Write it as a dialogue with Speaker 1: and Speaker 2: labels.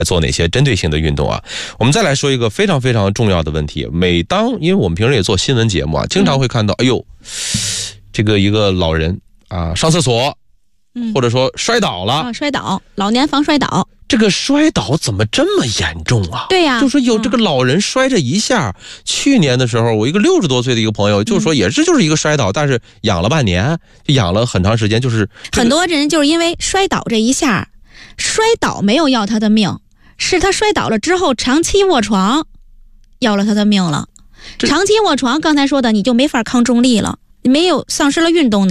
Speaker 1: 做哪些针对性的运动啊？我们再来说一个非常非常重要的问题。每当因为我们平时也做新闻节目啊，经常会看到，哎呦，这个一个老人啊上厕所，或者说摔倒了，
Speaker 2: 摔倒，老年防摔倒。
Speaker 1: 这个摔倒怎么这么严重啊？
Speaker 2: 对呀，
Speaker 1: 就说有这个老人摔这一下，去年的时候，我一个60多岁的一个朋友，就是说就是一个摔倒，但是养了半年，养了很长时间，就是
Speaker 2: 很多人就是因为摔倒这一下，摔倒没有要他的命，是他摔倒了之后长期卧床，要了他的命了。长期卧床，刚才说的你就没法抗重力了，你没有丧失了运动能力。